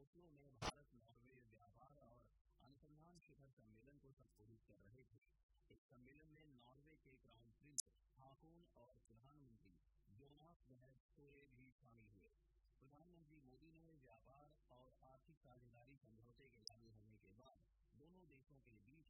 Oslo में Bharat Norway व्यापार और अनुसंधान शिखर सम्मेलन को संबोधित कर रहे थे। इस सम्मेलन में नॉर्वे के क्राउन प्रिंस हाकोन और प्रधानमंत्री जोनास गाहर स्टोरे भी शामिल हुए। प्रधानमंत्री मोदी ने व्यापार और आर्थिक साझेदारी समझौते के लागू होने के बाद दोनों देशों के बीच